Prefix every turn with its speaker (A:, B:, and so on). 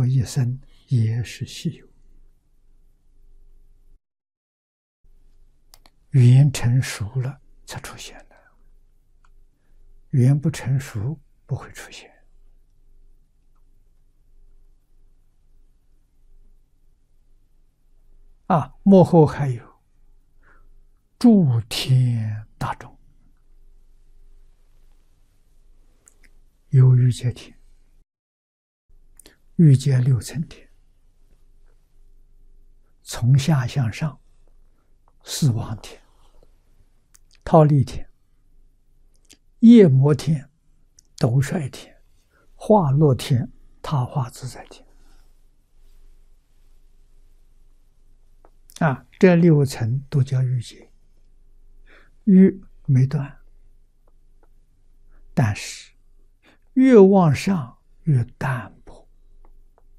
A: 一生也是稀有。缘成熟了才出现的，缘不成熟不会出现。幕后还有诸天大众，有欲界天、欲界六层天，从下向上，四王天、忉利天、夜摩天、斗率天、化乐天、他化自在天。这六层都叫欲界，欲没断，但是越往上越淡